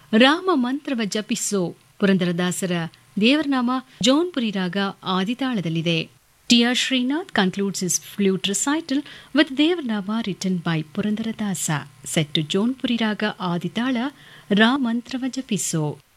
ರಾಮ ಮಂತ್ರವ ಜಪಿಸೋ ಪುರಂದರದಾಸರ ದೇವರನಾಮ ಜೌನ್ಪುರಿ ರಾಗ ಆದಿತಾಳದಲ್ಲಿದೆ. T.R. Srinath concludes his flute recital with Devanama written by Purandaradasa, set to Jaunpuri Raga Aditala Ramantrava Japiso.